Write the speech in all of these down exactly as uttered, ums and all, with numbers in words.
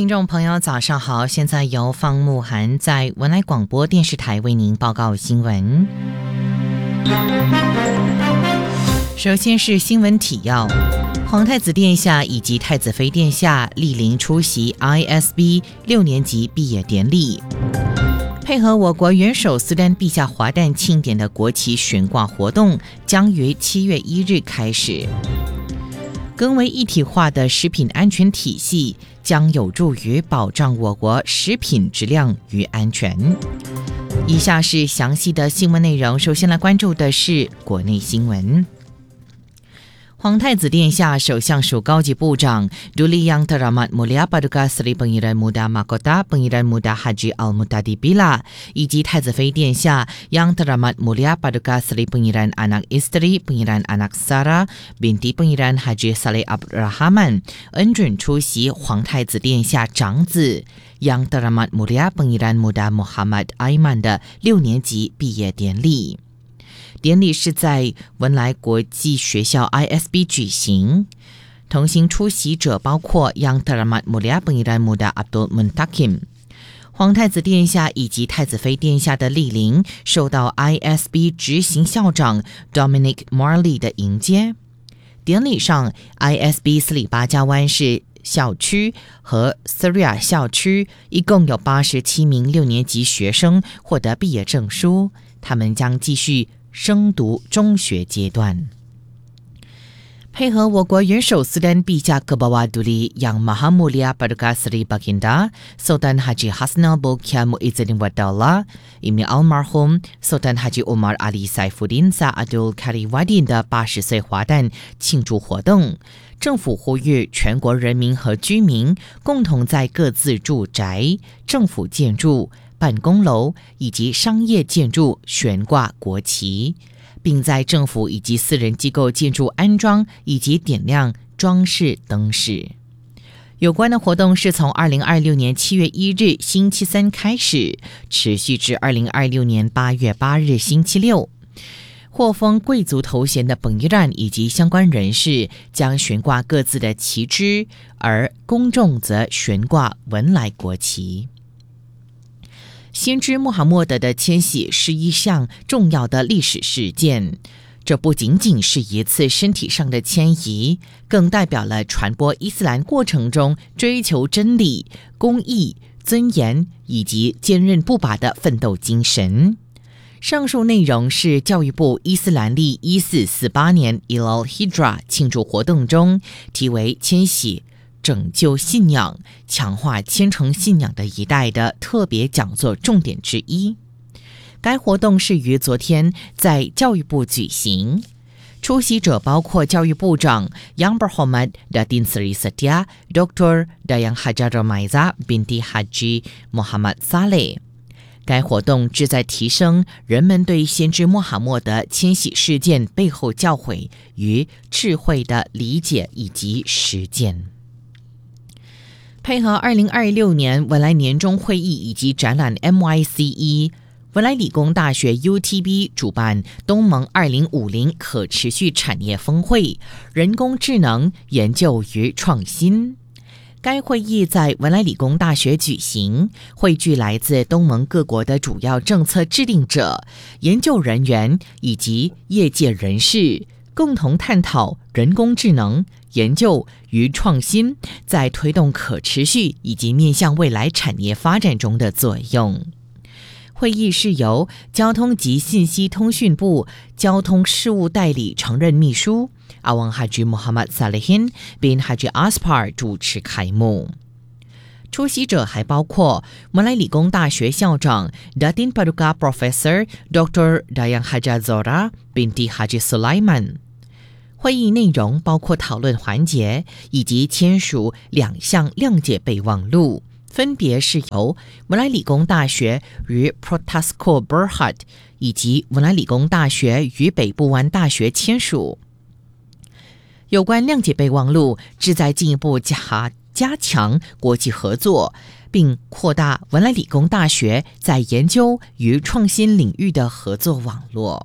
听众朋友早上好，现在由方慕涵在文莱广播电视台为您报告新闻。首先是新闻提要，皇太子殿下以及太子妃殿下莅临出席 I S B 六年级毕业典礼。配合我国元首苏丹陛下华诞庆典的国旗悬挂活动将于七月一日开始。更为一体化的食品安全体系将有助于保障我国食品质量与安全。以下是详细的新闻内容，首先来关注的是国内新闻。皇太子殿下、首相署高级部长 Duli Yang Teramat Mulia Paduka Seri Pengiran Muda Mahkota Pengiran Muda Haji Al-Muhtadi Bila 以及太子妃殿下 Yang Teramat Mulia Paduka Seri Pengiran Anak Isteri Pengiran Anak Sarah Binti Pengiran Haji Saleh Abdul Rahman 恩准出席皇太子殿下长子 Yang Teramat Mulia Pengiran Muda Muhammad Aiman 的六年级毕业典礼。典礼是在文莱国际学校 I S B 举行，同行出席者包括 Yang Teramat Mulia Pengiran Muda Abdul Muntakim。皇太子殿下以及太子妃殿下的莅临受到 I S B 执行校长 Dominic Marley 的迎接。典礼上 I S B 斯里巴加湾市校区和 Syria 校区一共有八十七名六年级学生获得毕业证书，他们将继续升读中学阶段。配合我国元首苏丹陛下 Kebawa Duli Yang Maha Mulia Paduka Seri Baginda Sultan Haji Hasnal Bolkiah Muizzuddin Wadaulah Ibni Almarhum Sultan Haji Omar Ali Saifuddin Saadul Kariwadin 的八十岁华诞庆祝活动，政府呼吁全国人民和居民共同在各自住宅、政府建筑、办公楼以及商业建筑悬挂国旗，并在政府以及私人机构建筑安装以及点亮装饰灯饰。有关的活动是从二零二六年七月一日星期三开始，持续至二零二六年八月八日星期六。获封贵族头衔的本伊兰以及相关人士将悬挂各自的旗帜，而公众则悬挂文莱国旗。先知穆罕默德的迁徙是一项重要的历史事件，这不仅仅是一次身体上的迁移，更代表了传播伊斯兰过程中追求真理、公义、尊严以及坚韧不拔的奋斗精神。上述内容是教育部伊斯兰历一四四八年 Ilal Hijra 庆祝活动中题为迁徙拯救信仰、强化虔诚信仰的一代的特别讲座重点之一。该活动是于昨天在教育部举行，出席者包括教育部长 Yang Berhormat Datin Seri Setia Doktor Dayang Hajar Ramaiza Binti Haji Muhammad Saleh。该活动旨在提升人们对先知穆罕默德迁徙事件背后教诲与智慧的理解以及实践。配合二零二六年文莱年终会议以及展览 M Y C E， 文莱理工大学 U T B 主办东盟二零五零可持续产业峰会，人工智能研究与创新。该会议在文莱理工大学举行，汇聚来自东盟各国的主要政策制定者、研究人员以及业界人士，共同探讨人工智能研究与创新在推动可持续以及面向未来产业发展中的作用。会议是由交通及信息通讯部交通事务代理常任秘书阿旺哈吉穆罕默德萨利辛 bin Haji Aspar 主持开幕。出席者还包括文莱理工大学校长 Datin Paduka Professor Doktor Dayang Hajar Zora Binti Haji Sulaiman。会议内容包括讨论环节以及签署两项谅解备忘录，分别是由文莱理工大学与 Protasko Berhad 以及文莱理工大学与北部湾大学签署。有关谅解备忘录旨在进一步加加强国际合作，并扩大文莱理工大学在研究与创新领域的合作网络。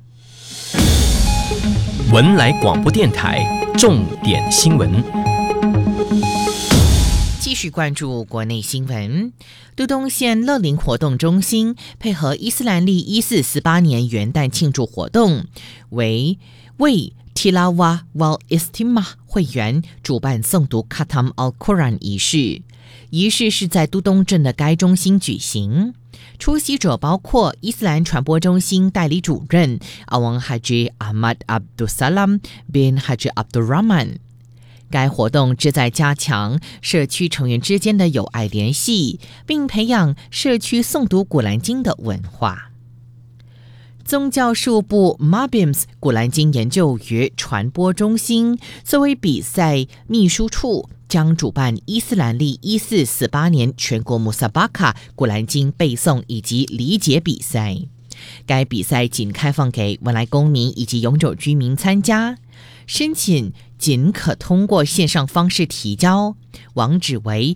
文莱广播电台重点新闻。 继续续关注国内新闻。都东县乐龄活动中心配合伊斯兰历一四四八年元旦庆祝活动，为为 Tilawah wal Istimah 会员主办诵读 Khatam al-Quran 仪式。仪式是在都东镇的该中心举行，出席者包括伊斯兰传播中心代理主任阿王哈吉阿马德 Abdul Salam bin Haji Abdul Rahman。该活动旨在加强社区成员之间的友爱联系，并培养社区诵读古兰经的文化。宗教术部 Mabims 古兰经研究与传播中心作为比赛秘书处，将主办伊斯兰历一四四八年全国穆萨巴卡古兰经背诵以及理解比赛。该比赛仅开放给文莱公民以及永久居民参加，申请仅可通过线上方式提交，网址为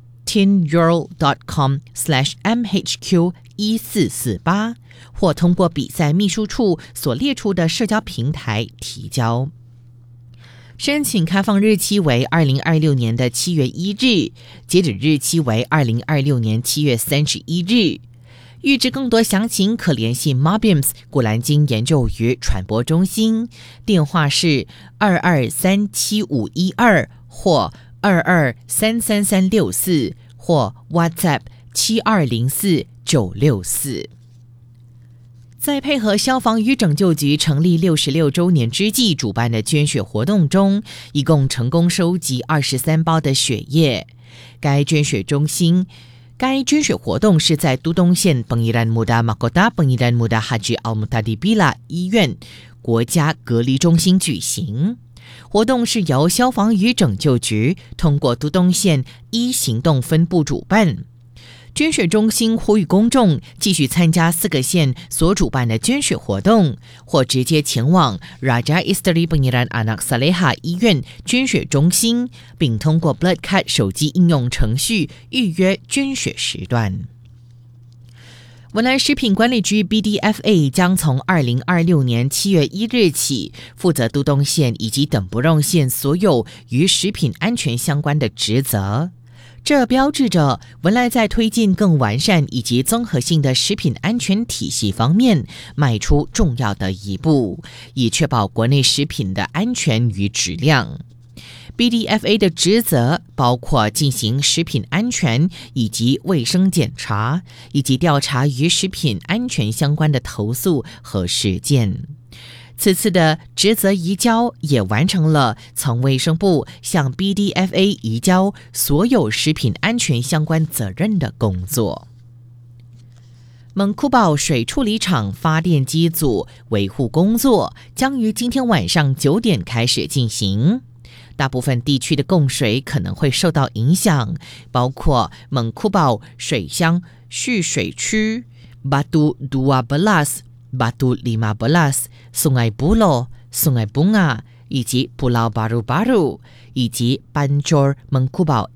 tinurl dot com slash m h q 一四四八，或通过比赛秘书处所列出的社交平台提交。申请开放日期为二零二六年的七月一日，截止日期为二零二六年七月三十一日。预知更多详情，可联系 Mabims 古兰经研究与传播中心，电话是二二三七五一二或二二三三三六四或 WhatsApp 七二零四九六四。在配合消防与拯救局成立六十六周年之际主办的捐血活动中，一共成功收集二十三包的血液。该捐血中心该捐血活动是在都东县 Pengiran Muda Mahkota Pengiran Muda Haji Al-Mutadibila 医院国家隔离中心举行。活动是由消防与拯救局通过都东县一行动分部主办。捐血中心呼吁公众继续参加四个县所主办的捐血活动，或直接前往 Raja Isteri Pengiran Anak Saleha 医院捐血中心，并通过 BloodCard 手机应用程序预约捐血时段。文莱食品管理局 B D F A 将从二零二六年七月一日起，负责都东县以及等不让县所有与食品安全相关的职责。这标志着文莱在推进更完善以及综合性的食品安全体系方面迈出重要的一步，以确保国内食品的安全与质量。B D F A 的职责包括进行食品安全以及卫生检查，以及调查与食品安全相关的投诉和事件。此次的职责移交也完成了从卫生部向 B D F A 移交所有食品安全相关责任的工作。蒙库堡水处理厂发电机组维护工作将于今天晚上九点开始进行，大部分地区的供水可能会受到影响，包括蒙库堡水乡蓄水区、Batu dua belas、Batu lima belas、Sungai Buloh、Sungai Bunga 以及 Pulau Baru-Baru 以及 Pancor Mengkubau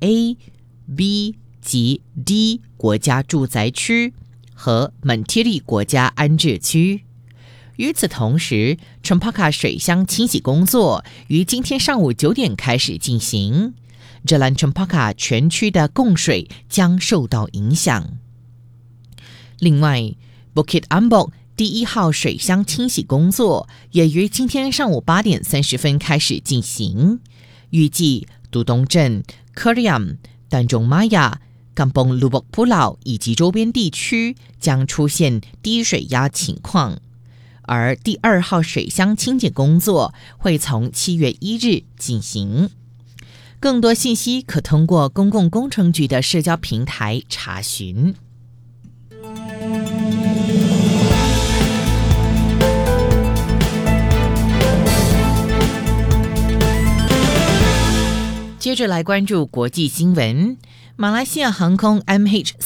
A、B 及 D 国家住宅区和 Mentiri 国家安置区。与此同时， Chempaka 水箱清洗工作于今天上午九点开始进行， Jalan Chempaka 全区的供水将受到影响。另外， Bukit Ambok第一号水箱清洗工作也于今天上午八点三十分开始进行，预计都东镇、Keriam、Tanjung Maya、Kampung Lubuk Pulau 以及周边地区将出现低水压情况，而第二号水箱清洁工作会从七月一日进行。更多信息可通过公共工程局的社交平台查询。接着来关注国际新闻。马来西亚航空 M H